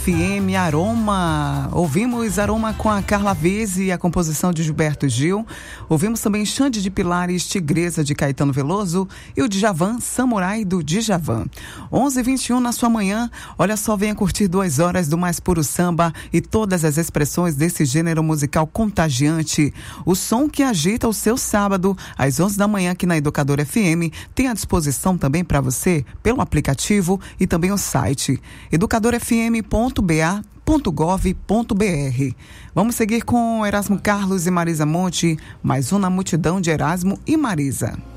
FM Aroma. Ouvimos Aroma com a Carla Vese e a composição de Gilberto Gil. Ouvimos também Xande de Pilares, Tigresa de Caetano Veloso e o Djavan, Samurai do Djavan. 11h21 na sua manhã. Olha só, venha curtir 2 horas do mais puro samba e todas as expressões desse gênero musical contagiante. O som que agita o seu sábado às 11 da manhã aqui na Educadora FM tem à disposição também para você pelo aplicativo e também o site educadorfm.ba.gov.br. Vamos seguir com Erasmo Carlos e Marisa Monte, mais um na multidão de Erasmo e Marisa.